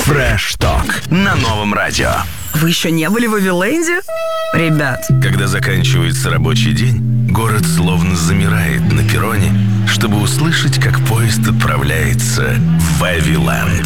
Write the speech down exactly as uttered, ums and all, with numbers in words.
Фреш-ток на новом радио. Вы еще не были в Вавиленде? Ребят. Когда заканчивается рабочий день, город словно замирает на перроне, чтобы услышать, как поезд отправляется в Вавиленд.